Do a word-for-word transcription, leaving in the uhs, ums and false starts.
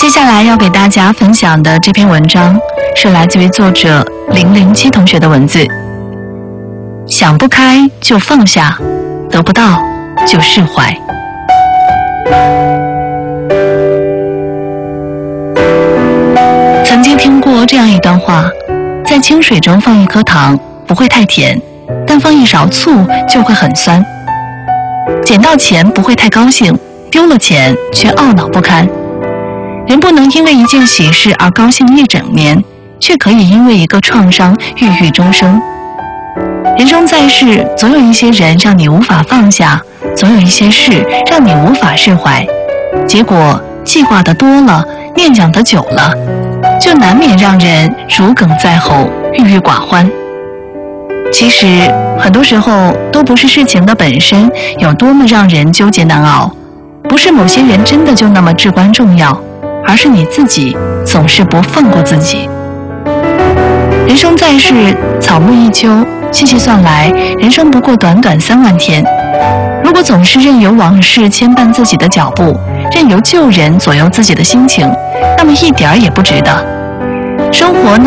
接下来要给大家分享的这篇文章是来自于作者零零七同学的文字。想不开就放下，得不到就释怀。曾经听过这样一段话，在清水中放一颗糖不会太甜，但放一勺醋就会很酸。捡到钱不会太高兴，丢了钱却懊恼不堪。人不能因为一件喜事而高兴一整年，却可以因为一个创伤郁郁终生。人生在世，总有一些人让你无法放下，总有一些事让你无法释怀。结果计划的多了，念想的久了，就难免让人如鲠在喉，郁郁寡欢。其实很多时候都不是事情的本身有多么让人纠结难熬，不是某些人真的就那么至关重要，而是你自己总是不放过自己。人生在世，草木一秋，细细算来，人生不过短短三万天。如果总是任由往事牵绊自己的脚步，任由旧人左右自己的心情，那么一点儿也不值得。生活呢